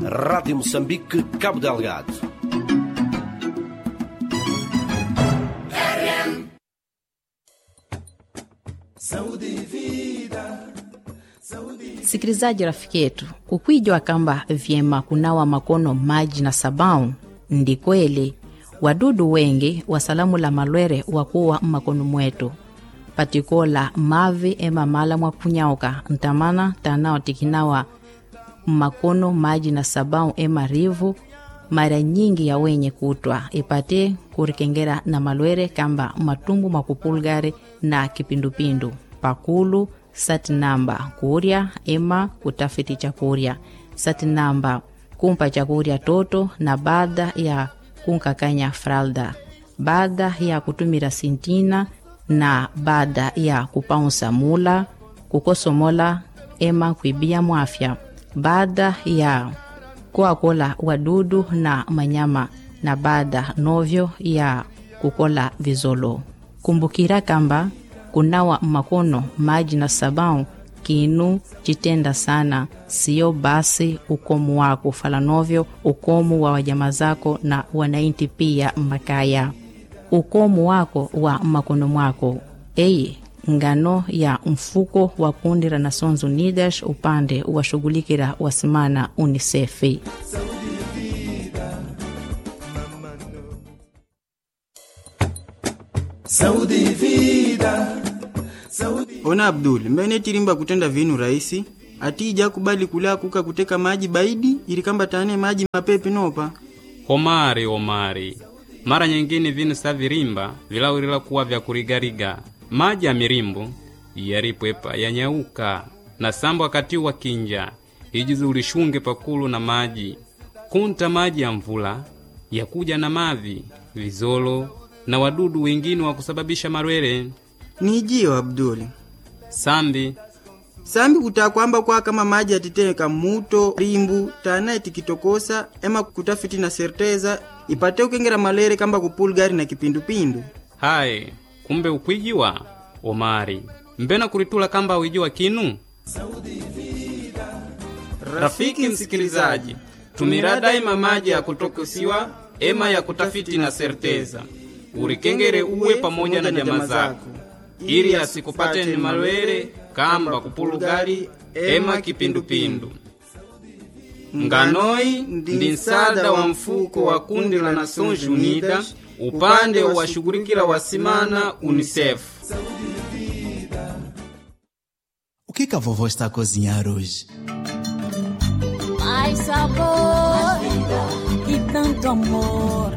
Rádio Moçambique, Cabo Delgado. Sikilizaji rafiki yetu, ukwijua kamba vyema kunawa makono maji na sabau, ndi kweli wadudu wengi wasalamu la malwere wakuwa makono mwetu patikola mavi ema mala mwa kunyauka ntamana tanao tikinawa makono maji na sabau ema rivu mara nyingi ya wenye kutwa ipate kurikengera na malwere kamba matumbu makupulgari na kipindupindu pakulu sati namba kuria ema kutafiti chakuria sati namba kumpa chakuria toto na baada ya kunkakanya fralda baada ya kutumira sintina na baada ya kupaunsa mula kukosomola ema kuibia mwafya baada ya kuakola wadudu na manyama na baada novyo ya kukola vizolo. Kumbukira kamba kunawa makono maji na sabau kinu chitenda sana, sio basi ukomu wako falanovyo ukomu wa wajama zako na wanainti pia makaya. Ukomu wako wa makono mwako ngano ya mfuko wa kundi la Nations Unidas upande wa shugulikira wasimana UNICEF. Saudi vida. Ona Abdul, mbene tirimba kutenda vinu raisi atija kubali kula kuka kuteka maji baidi ili kamba tane maji mapepe nopa. Omari mara nyingine vinu savirimba vilawirila kuwa vya kurigariga maji ya mirimbu yaripwepa yanyauka na sambo wakati wa kinja ijizi ulishunge pakulu na maji kunta maji ya mvula yakuja na mavi vizolo na wadudu wengine wa kusababisha marwere. Nijio Abdul Sambi kutakwamba kwa kama maji atiteka muto rimbu tana itikitokosa ema kutafiti na serteza ipate ukengera malere kamba kupulgari na kipindupindu. Hai, kumbe ukwijiwa Omari mbena kuritula kamba uijiwa kinu. Rafiki msikilizaji, tumira daima maji ya kutokosiwa ema ya kutafiti na serteza urikengere uwe pamoja na jamaa zako ili asikupate ni malwere kamba kupulugari ema kipindupindu. Nganoi ndi nsada wa mfuko wa kundi la Nations Unidas upande wa shughurikira wasimana UNICEF. O que a vovó está a cozinhar hoje? Mais sabor e tanto amor.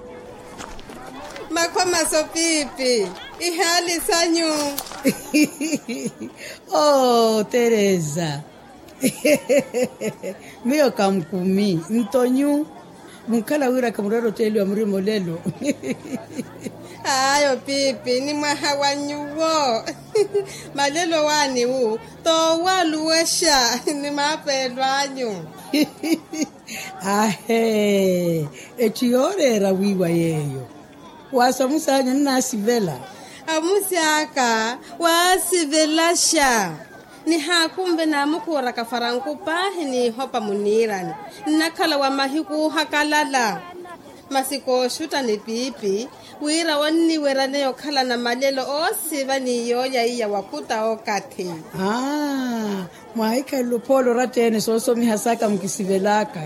Makoma sopipi, ihali sanyu. Oh, Teresa. Mio kamkumi, ntonyu. Mukala wira kamurero teli wa mrimo lelo. Ayo pipi, ni mahawanyuwo. Malelo wani wu, to waluwesha, ni mapelwanyu. Ahe, echiore rawiwa yeyo. Wasamusanya nasivela. Amusiaka, wasivelasha. Ni hakumbe na mukura kafarankupa ni hopa munirani. Nakala wa mahiku hakalala. Masiko shuta ni pipi. Wira wani werane yokala na malelo osiva ni yoya iya wakuta okati. Mwaika lupolo ratene soso mihasaka mkisivelaka.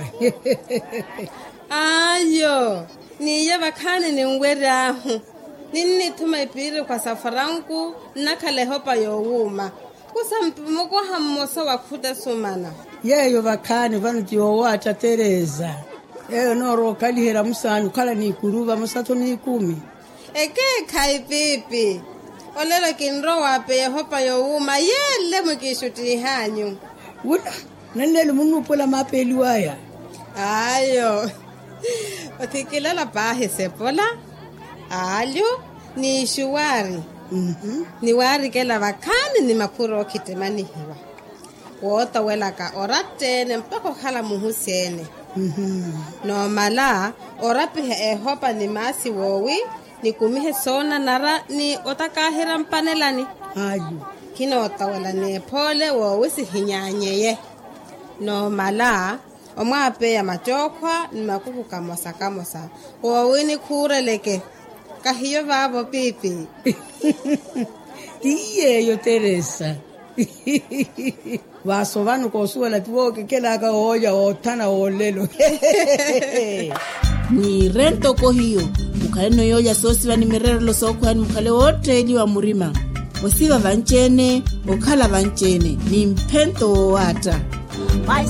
Ayo, ni yaba kani ni ngwera ahu. Nini tumaipiri kwa safaranku nakale hopa yowuma. Kusa mpumuko hamoso wakuta sumana. Yeyo bakani vanu tiyowacha Teresa. Yeyo noro kalihera musanyu kala ni kuruva musato ni 10. Eke kai pipi. Olelo kinro wape hopa yowuma yele mukishuti hanyu. Wula, nanele munupola mapeli waya. Ayo. Otikilala pahe sepola. Alyo ni shuwari. Ni wari kela wakani ni makuro kitemani hiwa. Wota welaka oratene mpako khala muhusene. No mala orapihe hopa ni masi wowi ni kumihe sona nara ni otakahira mpanelani. Ayo. Kino otawela ni pole wowi si hinyanyeye. No mala omwape ya machokwa ni makuku kamosa wawini kureleke kahiyo vavo pipi tiyeyo Teresa vaso vanu kosuela tuoke kelaka hoya otana olelo ni rento kohiyo mukale no yoya sosi vani mirero lo sokwa ni mukale wote ili wa murima osiva vanchene okhala vanchene ni mpento wata